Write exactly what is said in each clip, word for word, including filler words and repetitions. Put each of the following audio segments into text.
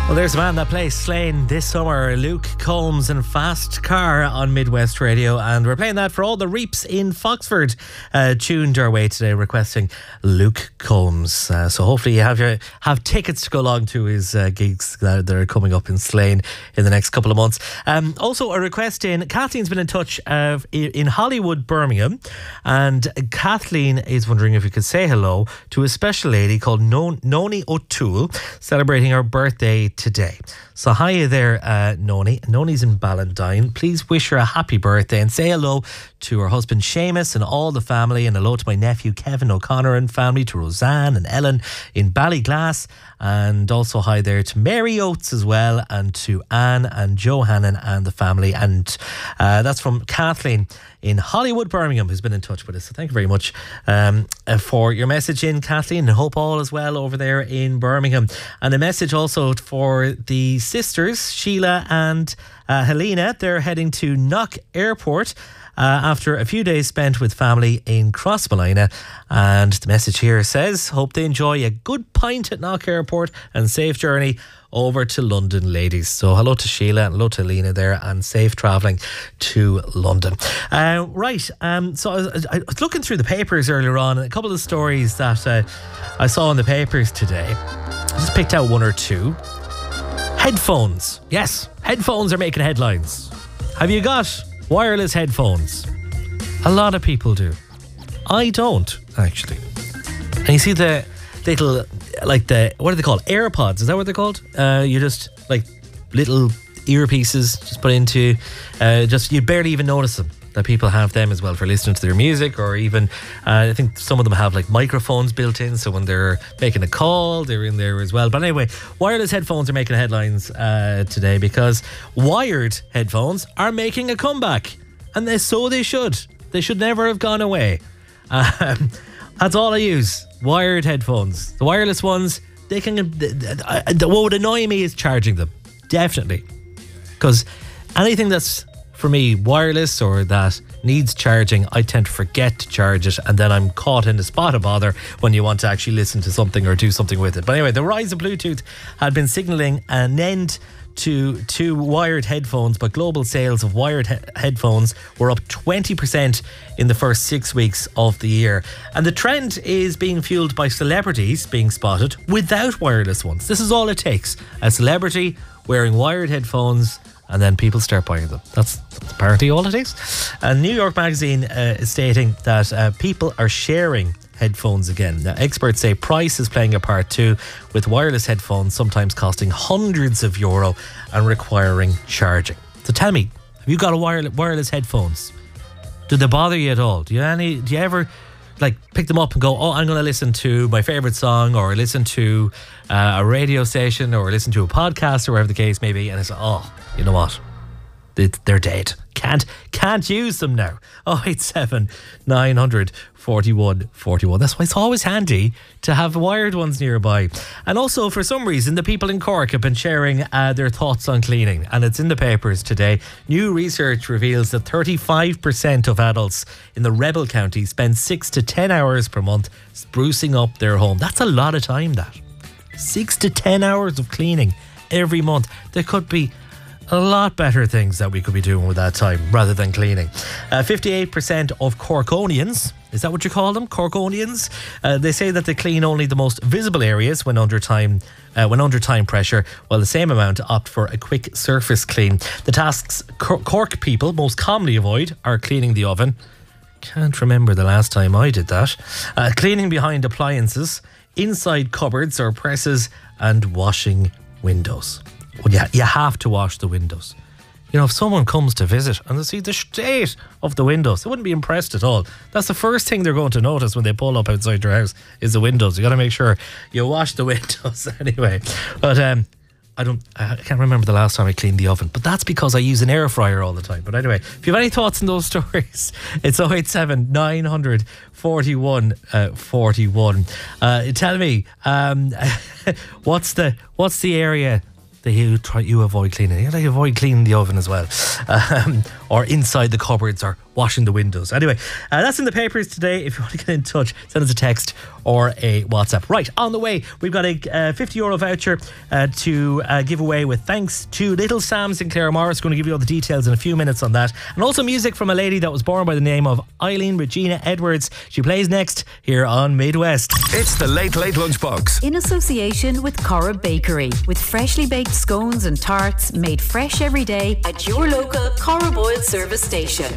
Well, there's a man that plays Slane this summer, Luke Combs and Fast Car on Midwest Radio, and we're playing that for all the reaps in Foxford uh, tuned our way today requesting Luke Combs. Uh, so hopefully you have your have tickets to go along to his uh, gigs that, that are coming up in Slane in the next couple of months. Um, also a request in, Kathleen's been in touch uh, in Hollywood, Birmingham, and Kathleen is wondering if you could say hello to a special lady called non- Noni O'Toole, celebrating her birthday today. So hiya there, uh, Noni. Noni's in Ballantyne. Please wish her a happy birthday and say hello to her husband Seamus and all the family, and hello to my nephew Kevin O'Connor and family, to Roseanne and Ellen in Ballyglass, and also hi there to Mary Oates as well, and to Anne and Johannan and the family. And uh, that's from Kathleen in Hollywood, Birmingham, who's been in touch with us. So thank you very much um, uh, for your message in, Kathleen, and hope all is well over there in Birmingham. And a message also for the sisters, Sheila and uh, Helena. They're heading to Knock Airport Uh, after a few days spent with family in Crossmolina. And the message here says, hope they enjoy a good pint at Knock Airport and safe journey over to London, ladies. So hello to Sheila and hello to Lena there, and safe travelling to London. Uh, right, um, so I was, I was looking through the papers earlier on, and a couple of stories that uh, I saw in the papers today. I just picked out one or two. Headphones. Yes, headphones are making headlines. Have you got wireless headphones? A lot of people do. I don't, actually. And you see the little, like the, what are they called? AirPods, is that what they're called? Uh, you just, like, little earpieces just put into, uh, just, you barely even notice them, that people have them as well for listening to their music, or even, uh, I think some of them have, like, microphones built in, so when they're making a call, they're in there as well. But anyway, wireless headphones are making headlines uh, today because wired headphones are making a comeback. And they, so they should. They should never have gone away. Um, that's all I use. Wired headphones. The wireless ones, they can... What would annoy me is charging them. Definitely. Because anything that's, for me, wireless or that needs charging, I tend to forget to charge it, and then I'm caught in the spot of bother when you want to actually listen to something or do something with it. But anyway, the rise of Bluetooth had been signalling an end to to wired headphones, but global sales of wired he- headphones were up twenty percent in the first six weeks of the year. And the trend is being fueled by celebrities being spotted without wireless ones. This is all it takes. A celebrity wearing wired headphones, and then people start buying them. That's, that's apparently all it is. And New York Magazine uh, is stating that uh, people are sharing headphones again. Now, experts say price is playing a part too, with wireless headphones sometimes costing hundreds of euro and requiring charging. So tell me, have you got a wireless, wireless headphones? Do they bother you at all? Do you any? Do you ever like pick them up and go, oh, I'm going to listen to my favourite song, or listen to uh, a radio station, or listen to a podcast, or whatever the case may be, and it's, oh, you know what? They're dead. Can't can't use them now. oh eight seven, nine hundred, forty-one, forty-one. That's why it's always handy to have wired ones nearby. And also, for some reason, the people in Cork have been sharing uh, their thoughts on cleaning, and it's in the papers today. New research reveals that thirty-five percent of adults in the Rebel County spend six to ten hours per month sprucing up their home. That's a lot of time, that. Six to ten hours of cleaning every month. There could be a lot better things that we could be doing with that time rather than cleaning. Uh, fifty-eight percent of Corkonians, is that what you call them? Corkonians? Uh, they say that they clean only the most visible areas when under time uh, when under time pressure, while the same amount opt for a quick surface clean. The tasks Cor- Cork people most commonly avoid are cleaning the oven. Can't remember the last time I did that. Uh, cleaning behind appliances, inside cupboards or presses, and washing windows. Well, yeah, you have to wash the windows. You know, if someone comes to visit and they see the state of the windows, they wouldn't be impressed at all. That's the first thing they're going to notice when they pull up outside your house is the windows. You got to make sure you wash the windows anyway. But um, I don't, I can't remember the last time I cleaned the oven, but that's because I use an air fryer all the time. But anyway, if you have any thoughts on those stories, it's oh eight seven, nine hundred, forty-one, forty-one. Uh, tell me, um, what's the what's the area that you try you avoid cleaning? You like avoid cleaning the oven as well. Um, or inside the cupboards or washing the windows. Anyway, uh, that's in the papers today. If you want to get in touch, send us a text or a WhatsApp. Right, on the way, we've got a uh, fifty euro voucher uh, to uh, give away with thanks to Little Sam's in Claremorris. Going to give you all the details in a few minutes on that. And also music from a lady that was born by the name of Eileen Regina Edwards. She plays next here on Midwest. It's the Late Late Lunchbox. In association with Cora Bakery, with freshly baked scones and tarts made fresh every day at your local Cora Boyle service station.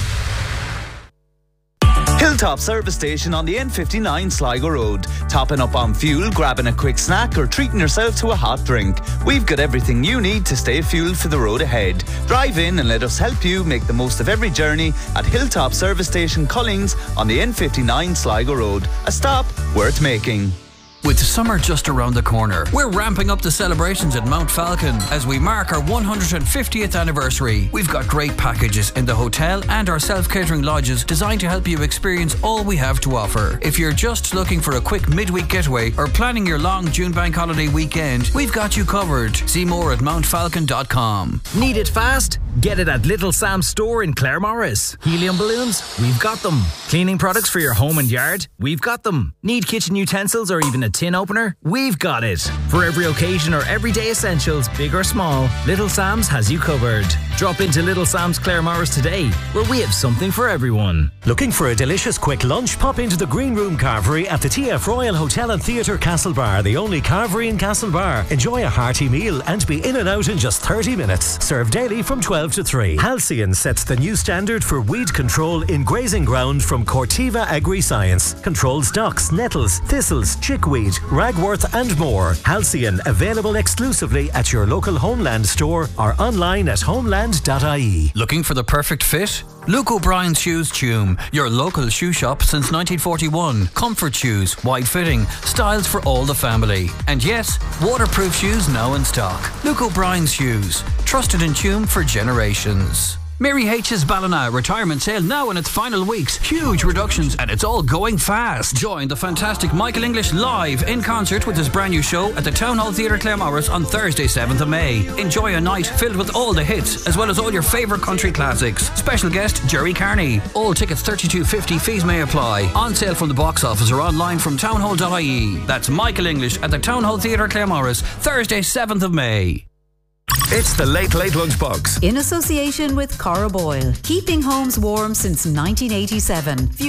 Hilltop Service Station on the N fifty-nine Sligo Road. Topping up on fuel, grabbing a quick snack or treating yourself to a hot drink. We've got everything you need to stay fueled for the road ahead. Drive in and let us help you make the most of every journey at Hilltop Service Station Collings on the N fifty-nine Sligo Road. A stop worth making. With summer just around the corner, we're ramping up the celebrations at Mount Falcon as we mark our one hundred fiftieth anniversary. We've got great packages in the hotel and our self-catering lodges designed to help you experience all we have to offer. If you're just looking for a quick midweek getaway or planning your long June bank holiday weekend, we've got you covered. See more at mount falcon dot com. Need it fast? Get it at Little Sam's store in Claremorris. Helium balloons? We've got them. Cleaning products for your home and yard? We've got them. Need kitchen utensils or even a tin opener? We've got it. For every occasion or everyday essentials, big or small, Little Sam's has you covered. Drop into Little Sam's Claremorris today, where we have something for everyone. Looking for a delicious quick lunch? Pop into the Green Room Carvery at the T F Royal Hotel and Theatre Castlebar, the only carvery in Castlebar. Enjoy a hearty meal and be in and out in just thirty minutes. Served daily from twelve to three. Halcyon sets the new standard for weed control in grazing ground from Corteva Agri-Science. Controls docks, nettles, thistles, chickweed, ragworth and more. Halcyon, available exclusively at your local Homeland store or online at homeland dot I E. Looking for the perfect fit? Luke O'Brien's Shoes Tume, your local shoe shop since nineteen forty-one. Comfort shoes, wide fitting, styles for all the family. And yes, waterproof shoes now in stock. Luke O'Brien's Shoes, trusted in Tume for generations. Mary H's Ballina retirement sale now in its final weeks. Huge reductions and it's all going fast. Join the fantastic Michael English live in concert with his brand new show at the Town Hall Theatre Claremorris on Thursday seventh of May. Enjoy a night filled with all the hits as well as all your favourite country classics. Special guest Jerry Carney. All tickets thirty-two fifty, fees may apply. On sale from the box office or online from townhall dot I E. That's Michael English at the Town Hall Theatre Claremorris, Thursday seventh of May. It's the Late Late Lunchbox. In association with Cora Boyle, keeping homes warm since nineteen eighty-seven.